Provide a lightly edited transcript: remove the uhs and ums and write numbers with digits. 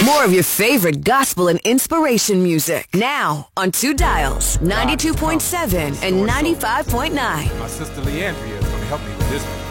More of your favorite gospel and inspiration music. Now on 2 dials, 92.7 and 95.9. My sister Leandria is going to help me with this one.